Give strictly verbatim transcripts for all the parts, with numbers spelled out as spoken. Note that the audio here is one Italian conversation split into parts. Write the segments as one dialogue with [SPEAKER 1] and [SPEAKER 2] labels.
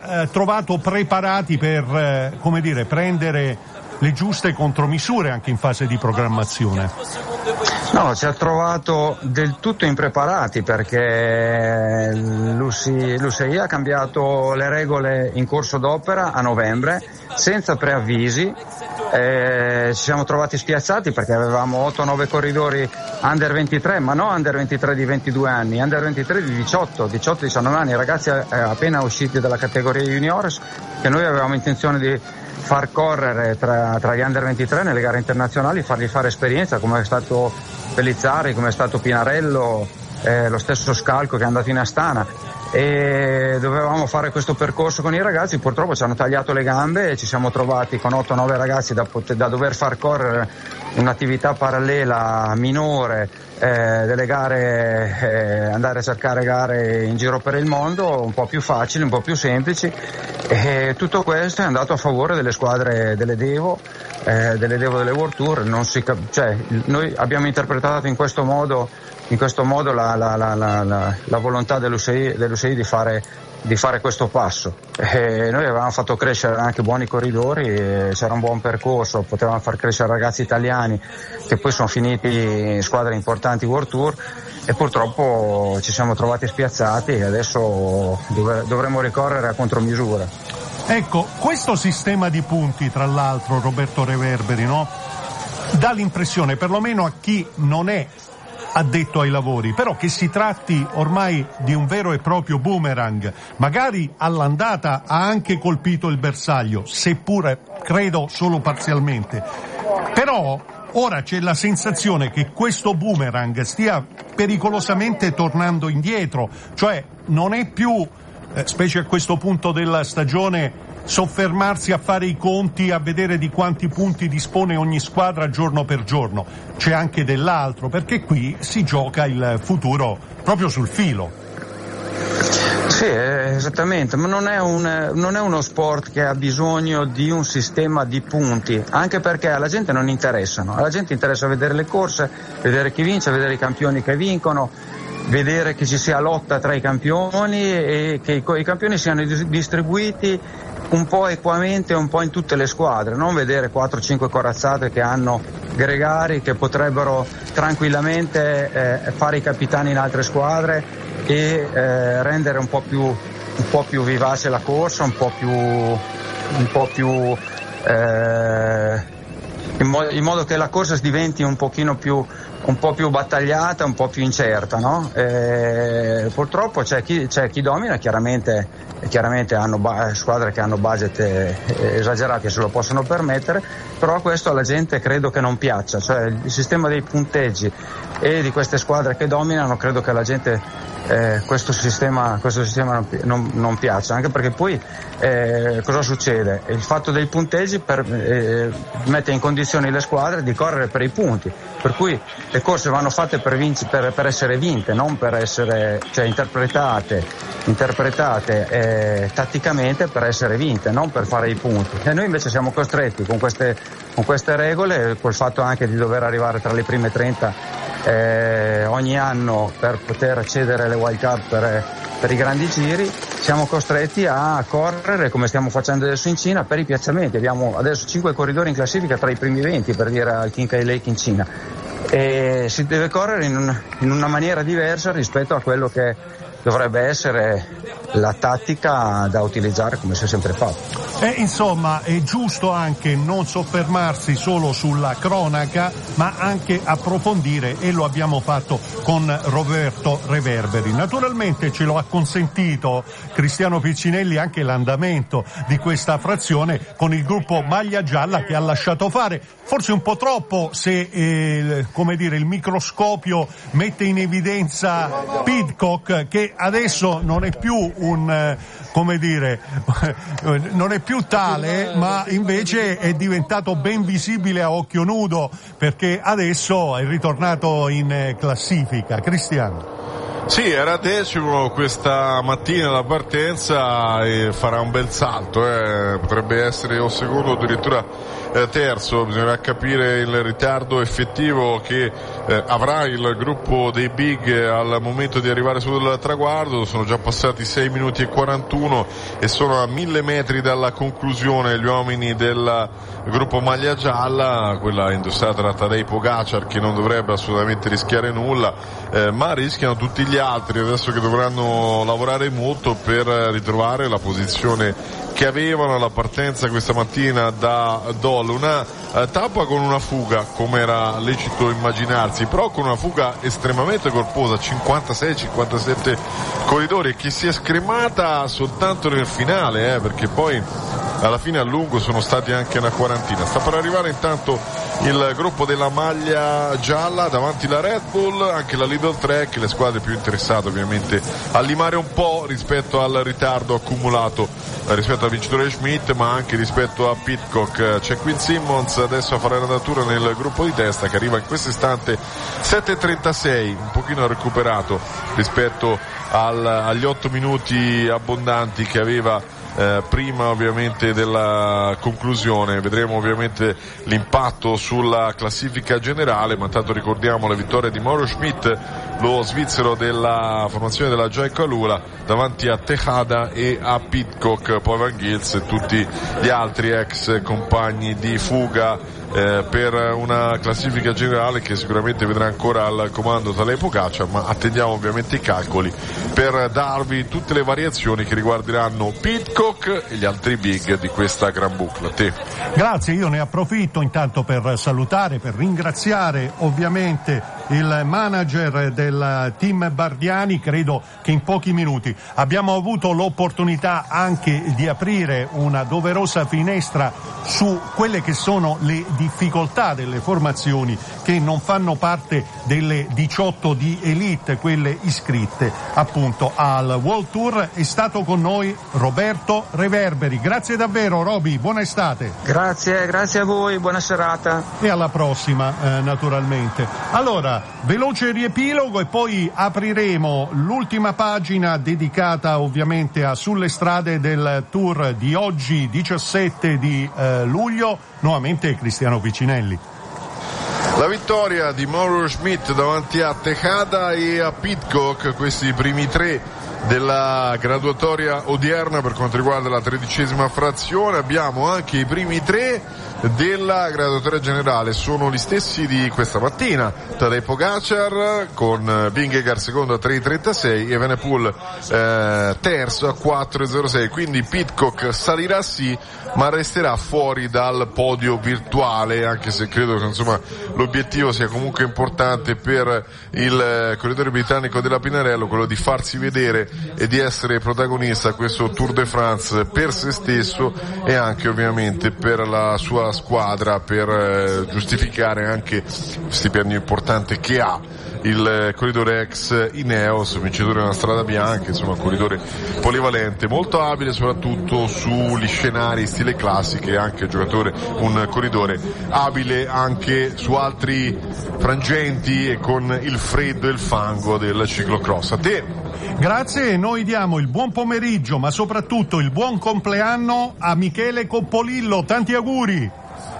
[SPEAKER 1] eh, trovato preparati per, eh, come dire, prendere le giuste contromisure anche in fase di programmazione?
[SPEAKER 2] No, ci ha trovato del tutto impreparati, perché l'U C I ha cambiato le regole in corso d'opera a novembre, senza preavvisi. Eh, ci siamo trovati spiazzati perché avevamo otto nove corridori under ventitré, ma non under ventitré di ventidue anni, under ventitré di diciotto diciannove anni, ragazzi eh, appena usciti dalla categoria juniores, che noi avevamo intenzione di far correre tra, tra gli under ventitré nelle gare internazionali, fargli fare esperienza, come è stato Pellizzari, come è stato Pinarello, eh, lo stesso Scalco che è andato in Astana, e dovevamo fare questo percorso con i ragazzi. Purtroppo ci hanno tagliato le gambe e ci siamo trovati con otto nove ragazzi da, poter, da dover far correre un'attività parallela minore, eh, delle gare, eh, andare a cercare gare in giro per il mondo, un po' più facili, un po' più semplici, e tutto questo è andato a favore delle squadre delle Devo, eh, delle Devo delle World Tour. Non si cap- cioè, noi abbiamo interpretato in questo modo in questo modo la, la, la, la, la, la volontà dell'U C I, dell'U C I di fare di fare questo passo. E noi avevamo fatto crescere anche buoni corridori, c'era un buon percorso, potevamo far crescere ragazzi italiani che poi sono finiti in squadre importanti World Tour, e purtroppo ci siamo trovati spiazzati e adesso dov- dovremmo ricorrere a contromisura.
[SPEAKER 1] Ecco, questo sistema di punti, tra l'altro, Roberto Reverberi, no? Dà l'impressione, perlomeno a chi non è addetto ai lavori, però che si tratti ormai di un vero e proprio boomerang. Magari all'andata ha anche colpito il bersaglio, seppure credo solo parzialmente, però ora c'è la sensazione che questo boomerang stia pericolosamente tornando indietro, cioè non è più, eh, specie a questo punto della stagione, soffermarsi a fare i conti, a vedere di quanti punti dispone ogni squadra giorno per giorno. C'è anche dell'altro, perché qui si gioca il futuro proprio sul filo.
[SPEAKER 2] Sì, esattamente, ma non è, un, non è uno sport che ha bisogno di un sistema di punti, anche perché alla gente non interessano, alla gente interessa vedere le corse, vedere chi vince, vedere i campioni che vincono, vedere che ci sia lotta tra i campioni e che i, i campioni siano distribuiti un po' equamente, un po' in tutte le squadre, non vedere quattro cinque corazzate che hanno gregari che potrebbero tranquillamente eh, fare i capitani in altre squadre e eh, rendere un po' più un po' più vivace la corsa, un po' più un po' più eh, in, mo- in modo che la corsa diventi un pochino più un po' più battagliata, un po' più incerta, no? E purtroppo c'è chi, c'è chi domina, chiaramente, chiaramente hanno ba- squadre che hanno budget eh, esagerati e se lo possono permettere, però questo alla gente credo che non piaccia, cioè il sistema dei punteggi e di queste squadre che dominano, credo che alla gente eh, questo sistema, questo sistema non, non, non piaccia, anche perché poi eh, cosa succede? Il fatto dei punteggi per, eh, mette in condizioni le squadre di correre per i punti, per cui le corse vanno fatte per, vinci, per, per essere vinte, non per essere, cioè interpretate, interpretate eh, tatticamente per essere vinte, non per fare i punti. E noi invece siamo costretti con queste, con queste regole, col fatto anche di dover arrivare tra le prime trenta eh, ogni anno per poter accedere alle wild card per, per i grandi giri, siamo costretti a correre come stiamo facendo adesso in Cina per i piazzamenti. Abbiamo adesso cinque corridori in classifica tra i primi venti, per dire, al Qinghai Lake in Cina. E si deve correre in, un, in una maniera diversa rispetto a quello che dovrebbe essere la tattica da utilizzare come si è sempre fatto.
[SPEAKER 1] E insomma è giusto anche non soffermarsi solo sulla cronaca, ma anche approfondire, e lo abbiamo fatto con Roberto Reverberi. Naturalmente ce lo ha consentito Cristiano Piccinelli anche l'andamento di questa frazione con il gruppo Maglia Gialla, che ha lasciato fare, forse un po' troppo se eh, come dire il microscopio mette in evidenza Pidcock, che adesso non è più un eh, come dire non è più tale, ma invece è diventato ben visibile a occhio nudo, perché adesso è ritornato in classifica. Cristiano.
[SPEAKER 3] Sì, era decimo questa mattina la partenza e farà un bel salto, eh. Potrebbe essere o secondo o addirittura eh, terzo, bisognerà capire il ritardo effettivo che eh, avrà il gruppo dei big al momento di arrivare sul traguardo. Sono già passati sei minuti e quarantuno e sono a mille metri dalla conclusione gli uomini del gruppo maglia gialla, quella indossata da Tadej Pogacar, che non dovrebbe assolutamente rischiare nulla, eh, ma rischiano tutti gli altri adesso che dovranno lavorare molto per ritrovare la posizione che avevano alla partenza questa mattina da Dole. Una eh, tappa con una fuga, come era lecito immaginarsi, però con una fuga estremamente corposa, cinquantasei cinquantasette corridori, che si è scremata soltanto nel finale, eh, perché poi alla fine a lungo sono stati anche una quarantina. Sta per arrivare intanto il gruppo della maglia gialla, davanti la Red Bull, anche la Lidl Trek, le squadre più interessate ovviamente a limare un po' rispetto al ritardo accumulato rispetto al vincitore Schmidt, ma anche rispetto a Pidcock. C'è Quinn Simmons adesso a fare la natura nel gruppo di testa, che arriva in questo istante sette e trentasei, un pochino recuperato rispetto al, agli otto minuti abbondanti che aveva Eh, prima ovviamente della conclusione. Vedremo ovviamente l'impatto sulla classifica generale, ma intanto ricordiamo la vittoria di Mauro Schmidt, lo svizzero della formazione della Jayco Alula, davanti a Tejada e a Pidcock, poi Van Gils e tutti gli altri ex compagni di fuga eh, per una classifica generale che sicuramente vedrà ancora al comando Tadej Pogacar, ma attendiamo ovviamente i calcoli per darvi tutte le variazioni che riguarderanno Pidcock e gli altri big di questa gran bucla. Te.
[SPEAKER 1] Grazie, io ne approfitto intanto per salutare, per ringraziare ovviamente il manager del team Bardiani. Credo che in pochi minuti abbiamo avuto l'opportunità anche di aprire una doverosa finestra su quelle che sono le difficoltà delle formazioni che non fanno parte delle diciotto di elite, quelle iscritte appunto al World Tour. È stato con noi Roberto Reverberi. Grazie davvero Roby, buona estate.
[SPEAKER 2] Grazie, grazie a voi, buona serata.
[SPEAKER 1] E alla prossima eh, naturalmente. Allora, veloce riepilogo e poi apriremo l'ultima pagina dedicata ovviamente a Sulle strade del Tour di oggi, diciassette di eh, luglio, nuovamente Cristiano Piccinelli.
[SPEAKER 3] La vittoria di Mauro Schmidt davanti a Tejada e a Pidcock, questi primi tre della graduatoria odierna per quanto riguarda la tredicesima frazione. Abbiamo anche i primi tre della graduatoria generale, sono gli stessi di questa mattina: Tadej Pogacar con Vingegaard secondo a tre e trentasei e Evenepoel eh, terzo a quattro e zero sei, quindi Pidcock salirà sì, ma resterà fuori dal podio virtuale, anche se credo che insomma l'obiettivo sia comunque importante per il corridore britannico della Pinarello, quello di farsi vedere e di essere protagonista a questo Tour de France per se stesso e anche ovviamente per la sua squadra, per eh, giustificare anche lo stipendio importante che ha il corridore ex Ineos, vincitore della strada bianca, insomma un corridore polivalente, molto abile soprattutto sugli scenari stile classiche, anche giocatore, un corridore abile anche su altri frangenti e con il freddo e il fango del ciclocross. A te.
[SPEAKER 1] Grazie, noi diamo il buon pomeriggio ma soprattutto il buon compleanno a Michele Coppolillo, tanti auguri.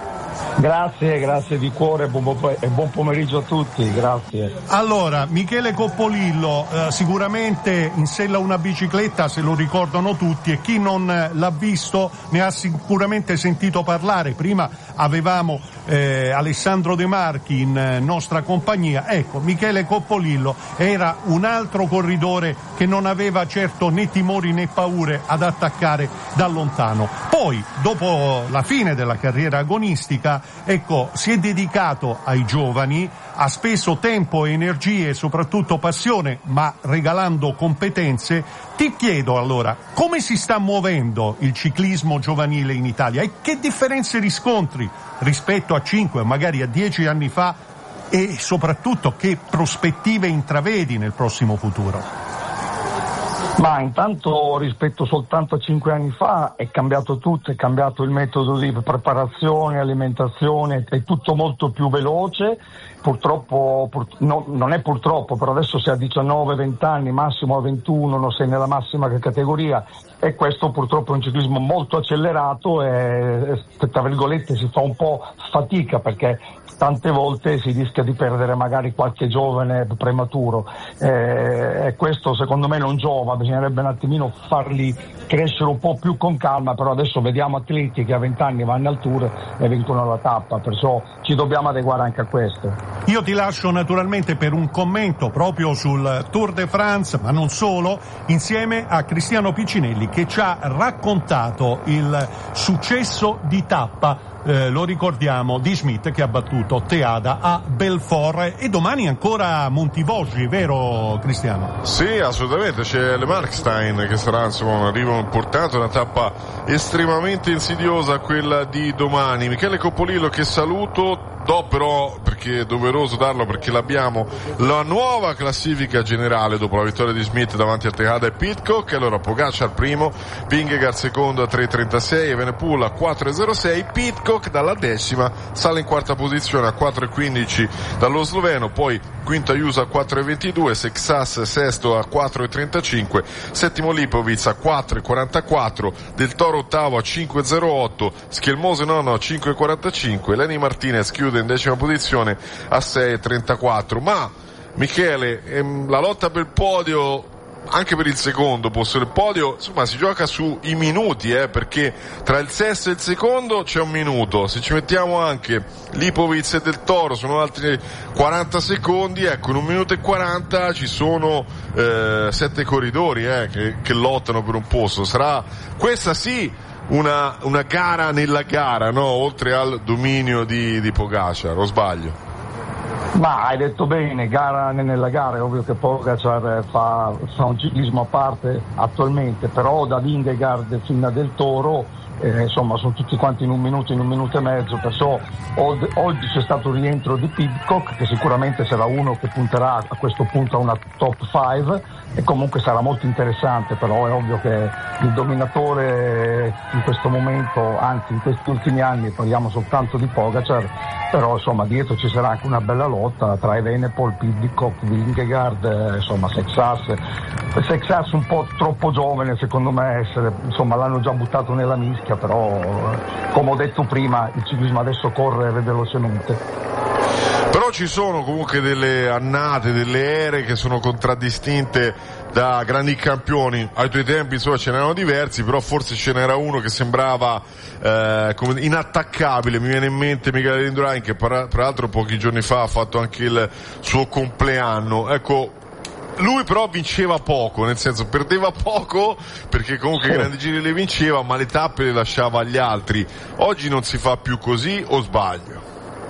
[SPEAKER 4] Grazie, grazie di cuore e buon pomeriggio a tutti, grazie.
[SPEAKER 1] Allora, Michele Coppolillo eh, sicuramente in sella una bicicletta, se lo ricordano tutti, e chi non l'ha visto ne ha sicuramente sentito parlare. Prima avevamo eh, Alessandro De Marchi in eh, nostra compagnia. Ecco, Michele Coppolillo era un altro corridore che non aveva certo né timori né paure ad attaccare da lontano. Poi, dopo la fine della carriera agonistica, ecco, si è dedicato ai giovani, ha speso tempo, energie e soprattutto passione, ma regalando competenze. Ti chiedo allora, come si sta muovendo il ciclismo giovanile in Italia e che differenze riscontri rispetto a cinque, magari a dieci anni fa, e soprattutto che prospettive intravedi nel prossimo futuro?
[SPEAKER 4] Ma intanto rispetto soltanto a cinque anni fa è cambiato tutto, è cambiato il metodo di preparazione, alimentazione, è tutto molto più veloce. Purtroppo, pur, no, non è purtroppo, però adesso sei a diciannove venti anni, massimo a ventuno, non sei nella massima categoria, e questo purtroppo è un ciclismo molto accelerato e, tra virgolette, si fa un po' fatica, perché tante volte si rischia di perdere magari qualche giovane prematuro, eh, e questo secondo me non giova, bisognerebbe un attimino farli crescere un po' più con calma, però adesso vediamo atleti che a venti anni vanno al Tour e vincono la tappa, perciò ci dobbiamo adeguare anche a questo.
[SPEAKER 1] Io ti lascio naturalmente per un commento proprio sul Tour de France, ma non solo, insieme a Cristiano Piccinelli, che ci ha raccontato il successo di tappa, eh, lo ricordiamo, di Schmidt, che ha battuto Teada a Belfort, e domani ancora Montivoggi, vero Cristiano?
[SPEAKER 3] Sì, assolutamente, c'è Le Markstein che sarà insomma un arrivo importante, una tappa estremamente insidiosa quella di domani. Michele Coppolillo che saluto. Do però, perché è doveroso darlo, perché l'abbiamo, la nuova classifica generale dopo la vittoria di Schmidt davanti a Tejada e Pidcock. Allora Pogacar primo, Vingegaard secondo a tre trentasei, Evenepoel a quattro zero sei, Pidcock dalla decima sale in quarta posizione a quattro quindici dallo sloveno, poi quinto Ayuso a quattro ventidue, Sexas sesto a quattro trentacinque, settimo Lipovic a quattro quarantaquattro, Del Toro ottavo a cinque zero otto, Schielmose nono a cinque quarantacinque, Lenny Martinez chiude in decima posizione a sei trentaquattro. Ma Michele, ehm, la lotta per il podio, anche per il secondo posto del podio, insomma si gioca sui minuti, eh, perché tra il sesto e il secondo c'è un minuto, se ci mettiamo anche Lipovic e Del Toro sono altri quaranta secondi, ecco, in un minuto e quaranta ci sono eh, sette corridori eh, che, che lottano per un posto. Sarà questa sì Una, una gara nella gara, no? Oltre al dominio di, di Pogacar, o sbaglio?
[SPEAKER 4] Ma hai detto bene, gara nella gara, è ovvio che Pogacar fa, fa un ciclismo a parte attualmente, però da Vingegaard fino a Del Toro eh, insomma sono tutti quanti in un minuto, in un minuto e mezzo, perciò od- oggi c'è stato il rientro di Pidcock, che sicuramente sarà uno che punterà a questo punto a una top cinque, e comunque sarà molto interessante, però è ovvio che il dominatore in questo momento, anzi in questi ultimi anni, parliamo soltanto di Pogacar, però insomma dietro ci sarà anche una bella lotta tra Evenepoel, Pidcock, Vingegaard, eh, insomma Sexas Sexas un po' troppo giovane secondo me essere, insomma l'hanno già buttato nella mischia, però come ho detto prima il ciclismo adesso corre velocemente.
[SPEAKER 3] Però ci sono comunque delle annate, delle ere che sono contraddistinte da grandi campioni. Ai tuoi tempi insomma ce n'erano diversi, però forse ce n'era uno che sembrava eh, come inattaccabile. Mi viene in mente Michele Indurain, che per, peraltro pochi giorni fa ha fatto anche il suo compleanno. Ecco, lui però vinceva poco, nel senso perdeva poco perché comunque i grandi giri le vinceva, ma le tappe le lasciava agli altri. Oggi non si fa più così, o sbaglio?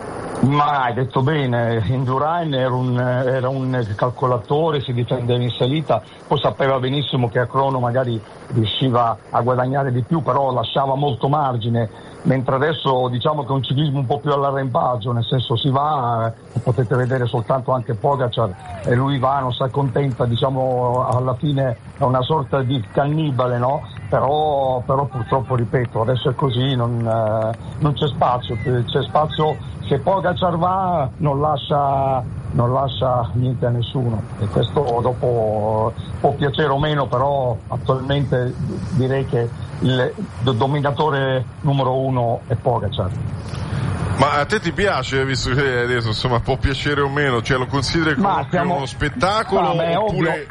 [SPEAKER 4] Ma hai detto bene, Indurain era un, era un calcolatore, si difendeva in salita, poi sapeva benissimo che a crono magari riusciva a guadagnare di più, però lasciava molto margine, mentre adesso diciamo che è un ciclismo un po' più all'arrembaggio, nel senso si va, eh, potete vedere soltanto anche Pogacar, e lui va, non si accontenta, diciamo alla fine è una sorta di cannibale, no? Però, però purtroppo, ripeto, adesso è così, non, eh, non c'è spazio, c'è spazio. Se Pogacar va non lascia, non lascia niente a nessuno, e questo dopo può piacere o meno, però attualmente direi che il dominatore numero uno è Pogacar.
[SPEAKER 3] Ma a te ti piace, visto che adesso insomma può piacere o meno, cioè lo consideri come stiamo... uno spettacolo?
[SPEAKER 4] Ma,
[SPEAKER 3] oppure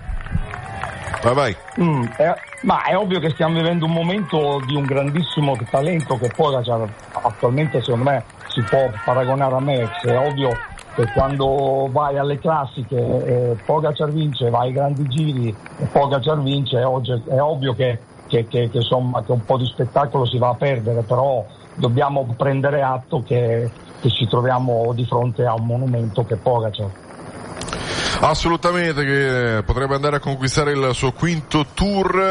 [SPEAKER 3] vai vai
[SPEAKER 4] mm, è... Ma è ovvio che stiamo vivendo un momento di un grandissimo talento che Pogacar attualmente secondo me si può paragonare a Merckx. È ovvio che quando vai alle classiche eh, Pogacar vince, vai ai grandi giri e Pogacar vince, è, oggi, è ovvio che, che, che, che, insomma, che un po' di spettacolo si va a perdere, però dobbiamo prendere atto che, che ci troviamo di fronte a un monumento che è Pogacar.
[SPEAKER 3] Assolutamente, che potrebbe andare a conquistare il suo quinto Tour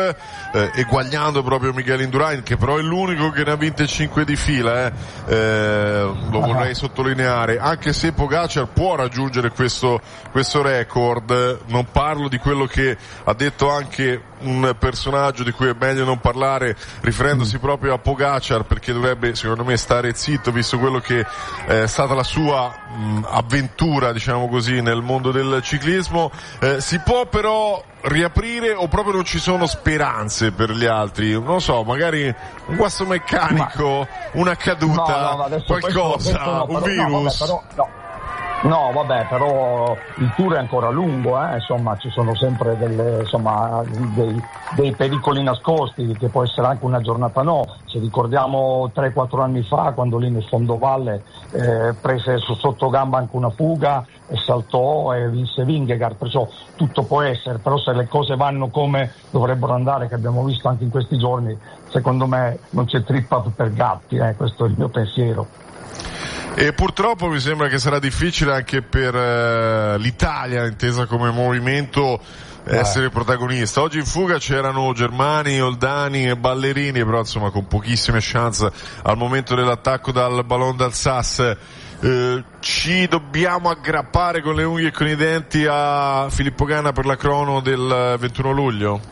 [SPEAKER 3] eh, eguagliando proprio Miguel Indurain, che però è l'unico che ne ha vinte cinque di fila, eh. Eh, lo vorrei sottolineare, anche se Pogacar può raggiungere questo, questo record. Non parlo di quello che ha detto anche un personaggio di cui è meglio non parlare, riferendosi mm. proprio a Pogacar, perché dovrebbe secondo me stare zitto, visto quello che è stata la sua mh, avventura, diciamo così, nel mondo del ciclismo. Eh, si può però riaprire o proprio non ci sono speranze per gli altri? Non lo so, magari un guasto meccanico, ma, una caduta, no, no, qualcosa, questo, questo no, un
[SPEAKER 4] però,
[SPEAKER 3] virus.
[SPEAKER 4] No, vabbè, però, no. No, vabbè, però il tour è ancora lungo, eh? Insomma, ci sono sempre delle, insomma, dei, dei pericoli nascosti, che può essere anche una giornata no. Se ricordiamo tre quattro anni fa, quando lì nel fondovalle eh, prese su sottogamba anche una fuga e saltò e vinse Vingegaard, perciò tutto può essere, però se le cose vanno come dovrebbero andare, che abbiamo visto anche in questi giorni, secondo me non c'è trippa per gatti, eh? Questo è il mio pensiero.
[SPEAKER 3] E purtroppo mi sembra che sarà difficile anche per eh, l'Italia, intesa come movimento, essere eh. protagonista. Oggi in fuga c'erano Germani, Oldani e Ballerini, però insomma con pochissime chance al momento dell'attacco dal Ballon d'Alsace. Eh, ci dobbiamo aggrappare con le unghie e con i denti a Filippo Ganna per la crono del ventuno luglio?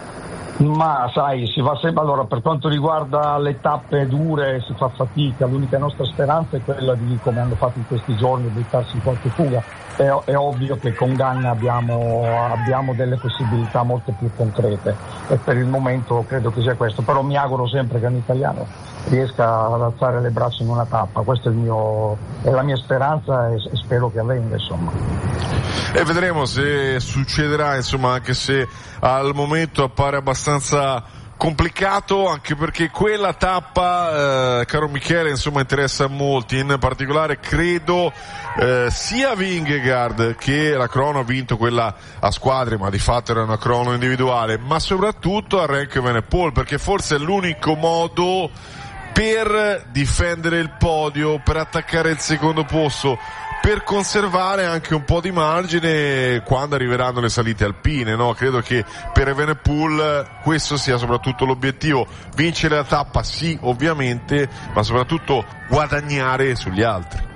[SPEAKER 4] Ma sai, si va sempre, allora, per quanto riguarda le tappe dure si fa fatica, l'unica nostra speranza è quella di, come hanno fatto in questi giorni, buttarsi in qualche fuga. È, è ovvio che con Ganna abbiamo, abbiamo delle possibilità molto più concrete e per il momento credo che sia questo, però mi auguro sempre che un italiano riesca ad alzare le braccia in una tappa, questa è, il mio, è la mia speranza e, e spero che avvenga, insomma.
[SPEAKER 3] E vedremo se succederà, insomma, anche se al momento appare abbastanza complicato, anche perché quella tappa, eh, caro Michele, insomma interessa a molti, in particolare credo eh, sia Vingegaard, che la crono ha vinto quella a squadre, ma di fatto era una crono individuale, ma soprattutto a Remco Evenepoel, perché forse è l'unico modo per difendere il podio, per attaccare il secondo posto, per conservare anche un po' di margine quando arriveranno le salite alpine, no? Credo che per Evenepoel questo sia soprattutto l'obiettivo, vincere la tappa sì ovviamente, ma soprattutto guadagnare sugli altri.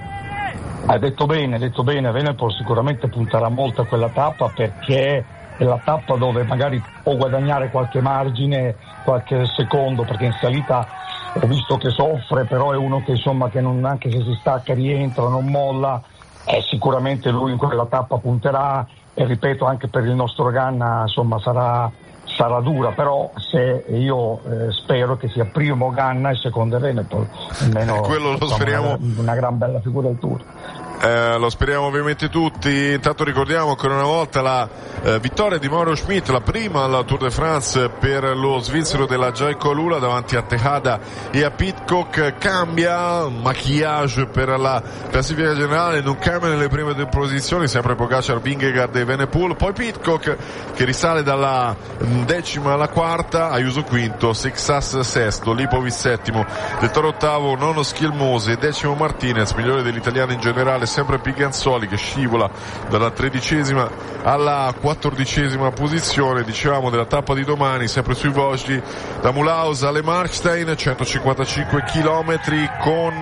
[SPEAKER 4] Hai detto bene, hai detto bene, Evenepoel sicuramente punterà molto a quella tappa, perché è la tappa dove magari può guadagnare qualche margine, qualche secondo, perché in salita ho visto che soffre, però è uno che insomma che non, anche se si stacca rientra, non molla. Eh, sicuramente lui in quella tappa punterà e ripeto anche per il nostro Ganna insomma sarà, sarà dura, però se io eh, spero che sia primo Ganna e secondo Evenepoel, almeno
[SPEAKER 3] quello lo speriamo,
[SPEAKER 4] una, una gran bella figura del Tour.
[SPEAKER 3] Eh, lo speriamo ovviamente tutti. Intanto ricordiamo ancora una volta la eh, vittoria di Mauro Schmidt, la prima alla Tour de France per lo svizzero della Jayco Alula davanti a Tejada e a Pidcock. Cambia maquillage per la classifica generale, non cambia nelle prime due posizioni, sempre Pogacar, Vingegaard e Evenepoel, poi Pidcock che risale dalla decima alla quarta, Ayuso quinto, Sexas sesto, Lipovic settimo, Del Toro ottavo, nono Schielmose, decimo Martinez, migliore degli italiani in generale sempre Piganzoli, che scivola dalla tredicesima alla quattordicesima posizione. Dicevamo della tappa di domani, sempre sui Vosgi, da Mulhouse alle Markstein, centocinquantacinque chilometri con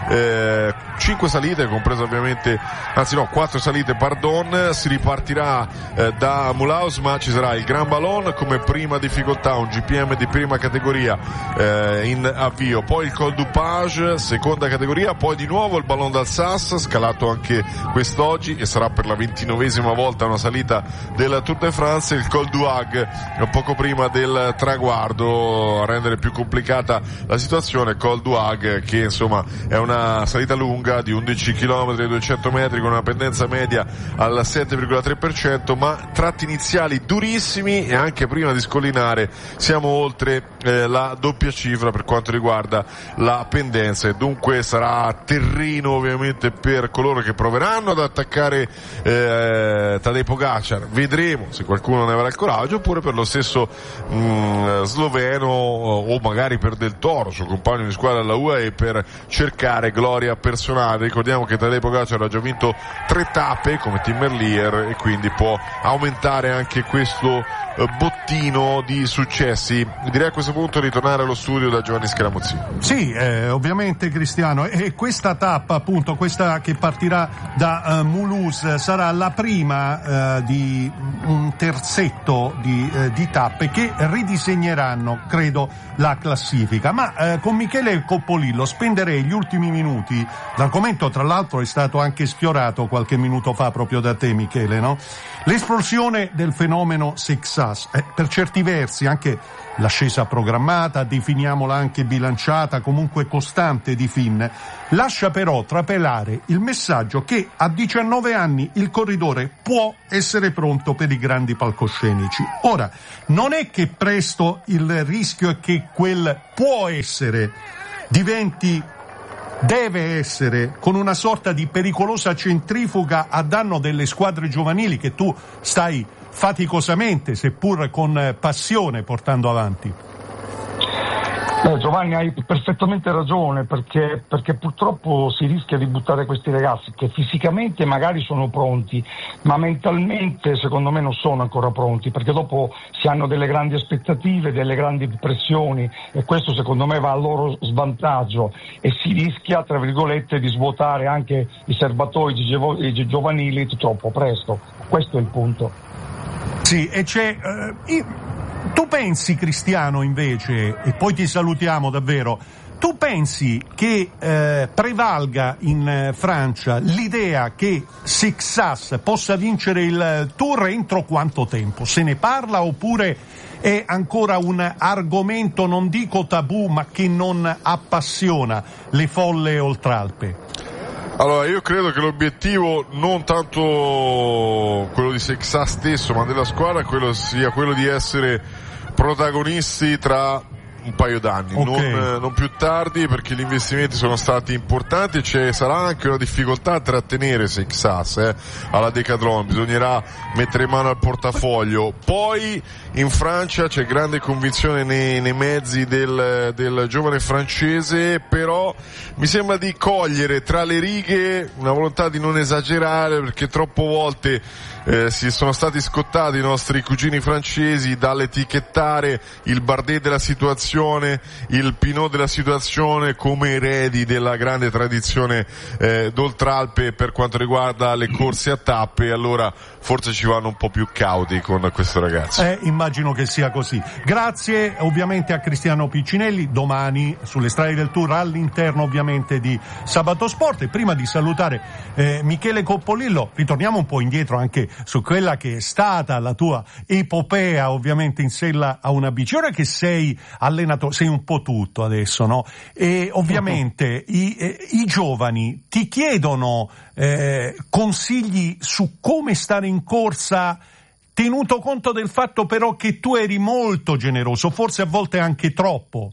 [SPEAKER 3] eh, cinque salite, compresa ovviamente, anzi no, quattro salite, pardon. Si ripartirà eh, da Mulhouse, ma ci sarà il Grand Ballon come prima difficoltà, un G P M di prima categoria eh, in avvio, poi il Col du Page, seconda categoria, poi di nuovo il Ballon d'Alsace, scalato anche quest'oggi e sarà per la ventinovesima volta una salita del Tour de France, il Col du Hag poco prima del traguardo a rendere più complicata la situazione. Col du Hag che insomma è una salita lunga di undici chilometri e duecento metri con una pendenza media al sette virgola tre per cento, ma tratti iniziali durissimi e anche prima di scollinare siamo oltre eh, la doppia cifra per quanto riguarda la pendenza, e dunque sarà terreno ovviamente per coloro che proveranno ad attaccare eh, Tadej Pogacar. Vedremo se qualcuno ne avrà il coraggio, oppure per lo stesso mh, sloveno o magari per Del Toro, suo compagno di squadra alla U A E, per cercare gloria personale. Ricordiamo che Tadej Pogacar ha già vinto tre tappe come Team Merlier e quindi può aumentare anche questo bottino di successi. Direi a questo punto ritornare allo studio da Giovanni Scaramuzzini.
[SPEAKER 1] Sì, eh, ovviamente Cristiano, e questa tappa appunto, questa che partirà da uh, Mulhouse, sarà la prima uh, di un terzetto di, uh, di tappe che ridisegneranno, credo, la classifica. Ma uh, con Michele Coppolillo spenderei gli ultimi minuti, l'argomento tra l'altro è stato anche sfiorato qualche minuto fa proprio da te Michele, no? L'esplosione del fenomeno Sexas, eh, per certi versi anche l'ascesa programmata, definiamola anche bilanciata, comunque costante di Finn, lascia però trapelare il messaggio che a diciannove anni il corridore può essere pronto per i grandi palcoscenici. Ora, non è che presto il rischio è che quel può essere diventi, deve essere, con una sorta di pericolosa centrifuga a danno delle squadre giovanili che tu stai faticosamente, seppur con passione, portando avanti.
[SPEAKER 4] Eh, Giovanni, hai perfettamente ragione, perché, perché purtroppo si rischia di buttare questi ragazzi che fisicamente magari sono pronti, ma mentalmente secondo me non sono ancora pronti, perché dopo si hanno delle grandi aspettative, delle grandi pressioni, e questo secondo me va a loro svantaggio, e si rischia, tra virgolette, di svuotare anche i serbatoi gi- giovanili troppo presto. Questo è il punto.
[SPEAKER 1] Sì, e c'è... Uh, io... Tu pensi, Cristiano, invece, e poi ti salutiamo davvero, tu pensi che eh, prevalga in eh, Francia l'idea che Sexas possa vincere il Tour entro quanto tempo? Se ne parla oppure è ancora un argomento, non dico tabù, ma che non appassiona le folle oltralpe?
[SPEAKER 3] Allora, io credo che l'obiettivo non tanto quello di Sexas stesso, ma della squadra, quello sia quello di essere protagonisti tra un paio d'anni, okay. non, non più tardi, perché gli investimenti sono stati importanti e ci sarà anche una difficoltà a trattenere Sexas eh, alla Decathlon, bisognerà mettere mano al portafoglio. Poi in Francia c'è grande convinzione nei, nei mezzi del, del giovane francese, però mi sembra di cogliere tra le righe una volontà di non esagerare, perché troppe volte eh, si sono stati scottati i nostri cugini francesi dall'etichettare il Bardet della situazione, il Pinot della situazione come eredi della grande tradizione eh, d'Oltralpe per quanto riguarda le corse a tappe. Allora forse ci vanno un po' più cauti con questo ragazzo.
[SPEAKER 1] Eh, immagino che sia così. Grazie ovviamente a Cristiano Piccinelli, domani sulle strade del Tour all'interno ovviamente di Sabato Sport. E prima di salutare eh, Michele Coppolillo, ritorniamo un po' indietro anche su quella che è stata la tua epopea ovviamente in sella a una bici. Ora che sei allenato, sei un po' tutto adesso, no? E ovviamente uh-huh. i, eh, i giovani ti chiedono eh, consigli su come stare in corsa, tenuto conto del fatto però che tu eri molto generoso, forse a volte anche troppo.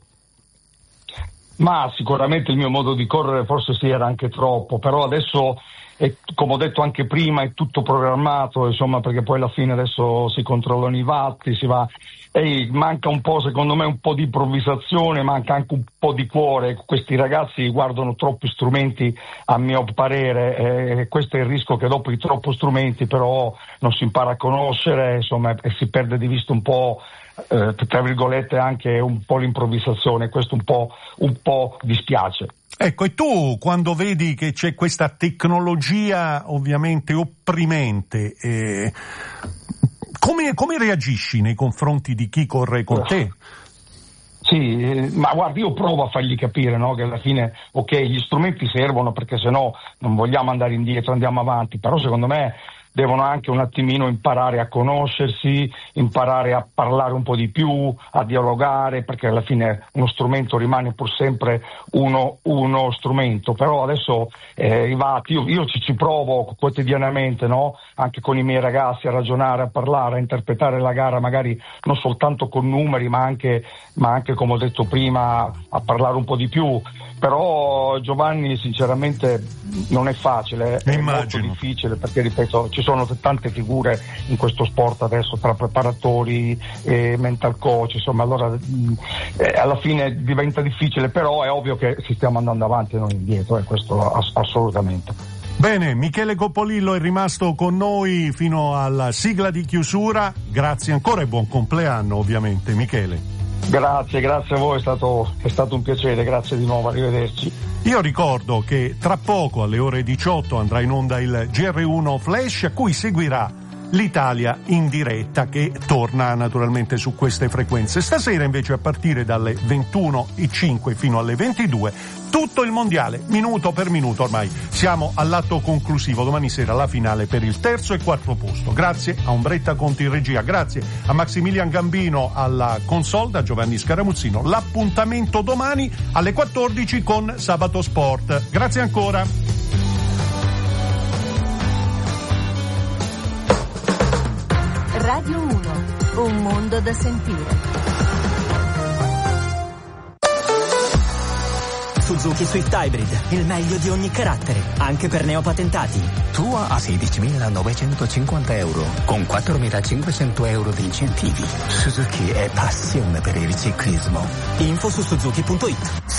[SPEAKER 4] Ma sicuramente il mio modo di correre forse sì era anche troppo, però adesso è, come ho detto anche prima, è tutto programmato, insomma, perché poi alla fine adesso si controllano i watt, si va, e manca un po', secondo me, un po' di improvvisazione, manca anche un po' di cuore. Questi ragazzi guardano troppi strumenti, a mio parere, e questo è il rischio, che dopo i troppi strumenti però non si impara a conoscere, insomma, e si perde di vista un po', eh, tra virgolette, anche un po' l'improvvisazione. Questo un po', un po' dispiace.
[SPEAKER 1] Ecco, e tu quando vedi che c'è questa tecnologia ovviamente opprimente, eh, come, come reagisci nei confronti di chi corre con te?
[SPEAKER 4] Sì, eh, ma guardi, io provo a fargli capire, no, che alla fine, ok, gli strumenti servono perché sennò non vogliamo andare indietro, andiamo avanti, però secondo me devono anche un attimino imparare a conoscersi, imparare a parlare un po' di più, a dialogare, perché alla fine uno strumento rimane pur sempre uno, uno strumento. Però adesso eh, i watt, io, io ci, ci provo quotidianamente, no? Anche con i miei ragazzi, a ragionare, a parlare, a interpretare la gara, magari non soltanto con numeri, ma anche, ma anche come ho detto prima, a parlare un po' di più. Però Giovanni, sinceramente non è facile, è molto difficile, perché ripeto, ci sono tante figure in questo sport adesso, tra preparatori e mental coach, insomma, allora eh, alla fine diventa difficile, però è ovvio che ci stiamo andando avanti e non indietro, e eh, questo ass- assolutamente.
[SPEAKER 1] Bene, Michele Coppolillo è rimasto con noi fino alla sigla di chiusura. Grazie ancora e buon compleanno, ovviamente, Michele.
[SPEAKER 4] Grazie, grazie a voi, è stato, è stato un piacere, grazie di nuovo, arrivederci.
[SPEAKER 1] Io ricordo che tra poco alle ore diciotto andrà in onda il G R uno Flash, a cui seguirà l'Italia in diretta, che torna naturalmente su queste frequenze. Stasera invece a partire dalle ventuno e cinque fino alle ventidue tutto il mondiale, minuto per minuto. Ormai siamo all'atto conclusivo, domani sera la finale per il terzo e quarto posto. Grazie a Ombretta Conti in regia, grazie a Maximilian Gambino alla console, da Giovanni Scaramuzzino. L'appuntamento domani alle quattordici con Sabato Sport. Grazie ancora.
[SPEAKER 5] Radio uno, un mondo da sentire.
[SPEAKER 6] Suzuki Swift Hybrid, il meglio di ogni carattere, anche per neopatentati.
[SPEAKER 7] Tua a sedicimilanovecentocinquanta euro, con quattromilacinquecento euro di incentivi. Suzuki è passione per il ciclismo.
[SPEAKER 6] Info su suzuki punto it.